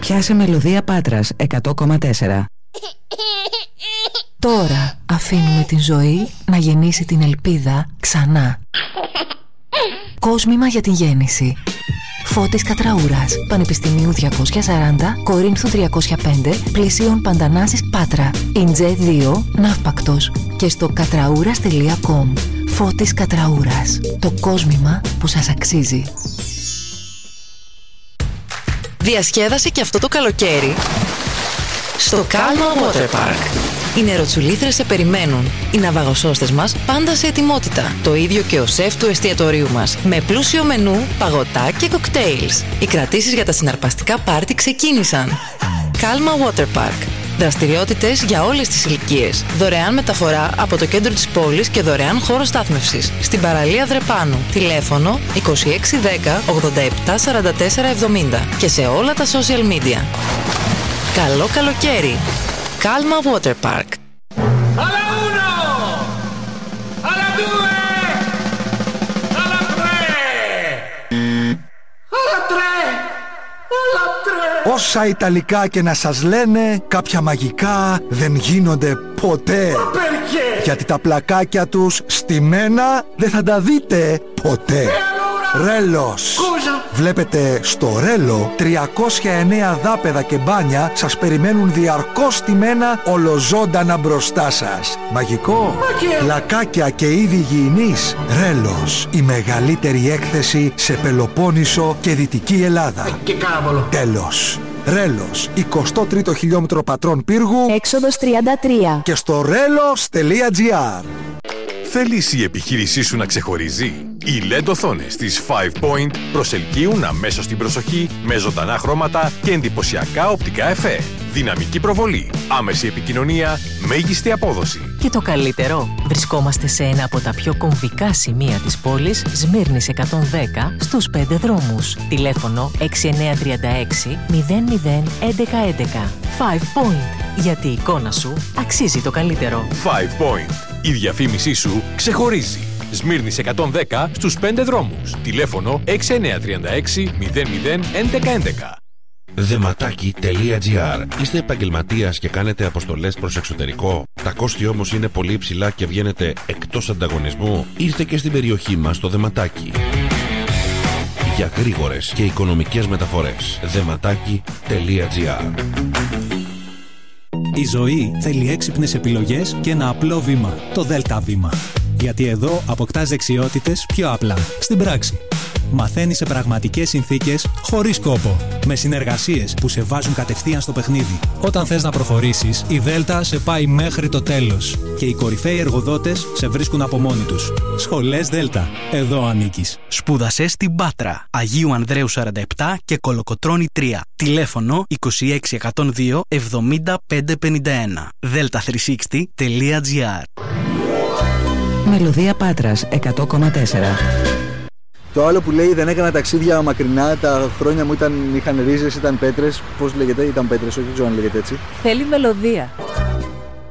Πιάσε Μελωδία Πάτρας 100,4. Τώρα αφήνουμε την ζωή να γεννήσει την ελπίδα ξανά. Κόσμημα για την γέννηση. Φώτης Κατραούρας, Πανεπιστημίου 240, Κορίνθου 305, Πλησίων Παντανάσης Πάτρα, Ιντζέ 2, Ναύπακτος και στο κατραούρας.com. Φώτης Κατραούρας, το κόσμημα που σας αξίζει. Διασκέδασε και αυτό το καλοκαίρι στο Calma Water Park. Οι νεροτσουλήθρες σε περιμένουν. Οι ναυαγοσώστες μας πάντα σε ετοιμότητα. Το ίδιο και ο σεφ του εστιατορίου μας. Με πλούσιο μενού, παγωτά και κοκτέιλς. Οι κρατήσεις για τα συναρπαστικά πάρτι ξεκίνησαν. Calma Water Park. Δραστηριότητες για όλες τις ηλικίες. Δωρεάν μεταφορά από το κέντρο της πόλης και δωρεάν χώρο στάθμευσης. Στην παραλία Δρεπάνου. Τηλέφωνο 2610 87 44 70 και σε όλα τα social media. Καλό καλοκαίρι! Calma Water Park. Alla uno! Alla due! Alla tre! Alla tre! Alla tre! Όσα Ιταλικά και να σας λένε, κάποια μαγικά δεν γίνονται ποτέ. Γιατί τα πλακάκια τους στημένα δεν θα τα δείτε ποτέ. Ρέλος. Βλέπετε, στο Ρέλο 309 δάπεδα και μπάνια σας περιμένουν διαρκώς στημένα ολοζώντανα μπροστά σας. Μαγικό. Πλακάκια και είδη υγιεινής. Ρέλος. Η μεγαλύτερη έκθεση σε Πελοπόννησο και Δυτική Ελλάδα. Και κάραβολο. Τέλος. Ρέλος, 23ο χιλιόμετρο Πατρών Πύργου, Έξοδος 33. και στο relos.gr. Θέλεις η επιχείρησή σου να ξεχωρίζει? Οι LED οθόνες της 5 Point προσελκύουν αμέσως την προσοχή με ζωντανά χρώματα και εντυπωσιακά οπτικά εφέ. Δυναμική προβολή, άμεση επικοινωνία, μέγιστη απόδοση. Και το καλύτερο, βρισκόμαστε σε ένα από τα πιο κομβικά σημεία της πόλης, Σμύρνης 110, στους 5 δρόμους. Τηλέφωνο 6936 00 1111. 5 Point, γιατί η εικόνα σου αξίζει το καλύτερο. 5 Point. Η διαφήμισή σου ξεχωρίζει. Σμύρνης 110 στους 5 δρόμους. Τηλέφωνο 6936 00 1111. Δεματάκι.gr. Είστε επαγγελματίας και κάνετε αποστολές προς εξωτερικό? Τα κόστη όμως είναι πολύ υψηλά και βγαίνετε εκτός ανταγωνισμού? Ήρθε και στην περιοχή μας στο Δεματάκι. Για γρήγορες και οικονομικές μεταφορές. Δεματάκι.gr. Η ζωή θέλει έξυπνες επιλογές και ένα απλό βήμα. Το ΔΕΛΤΑ βήμα. Γιατί εδώ αποκτάς δεξιότητες πιο απλά, στην πράξη. Μαθαίνεις σε πραγματικές συνθήκες, χωρίς κόπο. Με συνεργασίες που σε βάζουν κατευθείαν στο παιχνίδι. Όταν θες να προχωρήσεις, η ΔΕΛΤΑ σε πάει μέχρι το τέλος. Και οι κορυφαίοι εργοδότες σε βρίσκουν από μόνοι τους. Σχολές ΔΕΛΤΑ. Εδώ ανήκεις. Σπούδασε στην Πάτρα, Αγίου Ανδρέου 47 και Κολοκοτρώνη 3. Τηλέφωνο 26102 7551. delta360.gr. Μελωδία Πάτρας 100,4. Το άλλο που λέει δεν έκανα ταξίδια μακρινά, τα χρόνια μου είχαν ρίζες, ήταν πέτρες. Πώς λέγεται, ήταν πέτρες, όχι ξέρω αν λέγεται έτσι. Θέλει μελωδία.